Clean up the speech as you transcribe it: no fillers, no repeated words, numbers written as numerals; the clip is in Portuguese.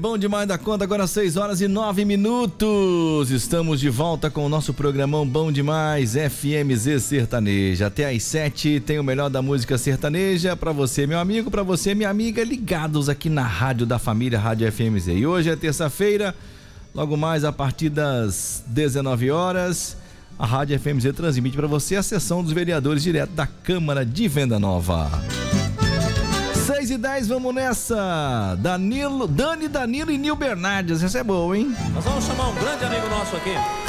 bom demais da conta, agora 6h09. Estamos de volta com o nosso programão Bom Demais FMZ Sertaneja. Até às 7 tem o melhor da música sertaneja pra você, meu amigo, pra você, minha amiga, ligados aqui na rádio da família, Rádio FMZ. E hoje é terça-feira, logo mais a partir das 19 horas, a Rádio FMZ transmite pra você a sessão dos vereadores direto da Câmara de Venda Nova. 6h10, vamos nessa. Dani, Danilo e Nil Bernardes, essa é boa, hein? Nós vamos chamar um grande amigo nosso aqui.